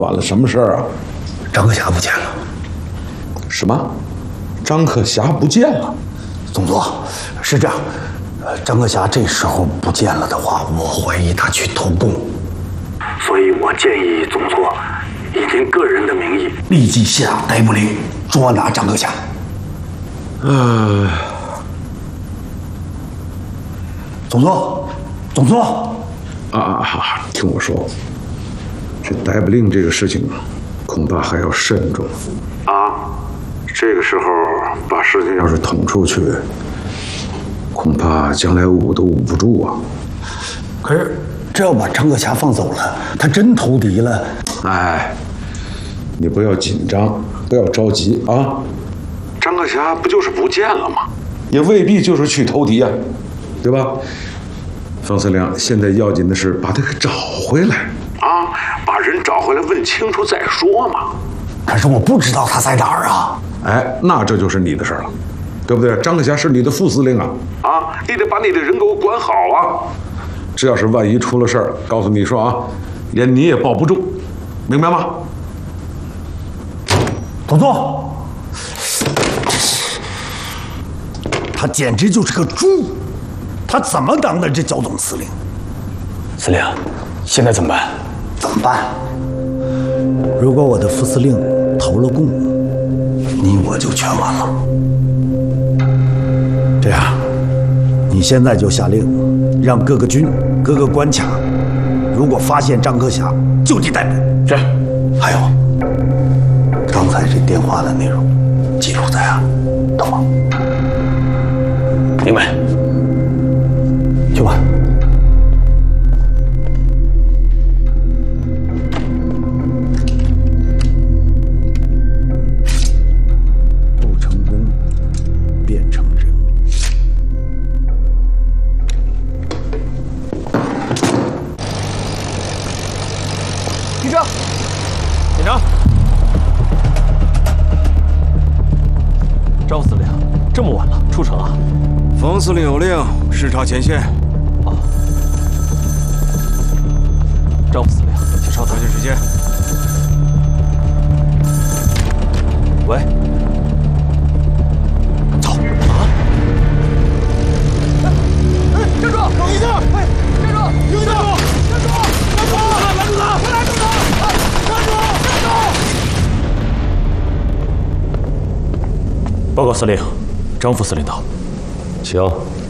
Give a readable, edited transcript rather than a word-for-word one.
完了，什么事儿啊？ 张克侠不见了。 什么？张克侠不见了？ 总座，是这样，张克侠这时候不见了的话，我怀疑他去投共，所以我建议总座以您个人的名义立即下逮捕令，捉拿张克侠。总座，总座， 听我说，这逮捕令这个事情啊，恐怕还要慎重啊。这个时候把事情要是捅出去，恐怕将来捂都捂不住啊。 可是这要把张克侠放走了，他真投敌了。 哎，你不要紧张，不要着急啊。张克侠不就是不见了吗？也未必就是去投敌啊，对吧？方司令，现在要紧的是把他给找回来啊，把人找回来问清楚再说嘛。 可是我不知道他在哪儿啊。 哎，那这就是你的事了，对不对？张克侠是你的副司令啊，你得把你的人给我管好啊。这要是万一出了事儿，告诉你说啊，连你也保不住，明白吗？ 总座，他简直就是个猪，他怎么当的这剿总司令？ 司令，现在怎么办？ 怎么办？如果我的副司令投了共，你我就全完了。这样，你现在就下令，让各个军、各个关卡，如果发现张克侠，就地逮捕。 是。 还有，刚才这电话的内容，记录在案，懂吗？ 明白。 去吧。不成功，变成人。 局长，检查。张副司令，这么晚了，出城啊？ 冯司令有令，视察前线。 张副司令，请稍等。 抓紧时间。 喂，走啊！ 站住！等一下！哎，站住！停下！站住！站住！拦住他！快拦住他！站住！站住！ 报告司令，张副司令到，请。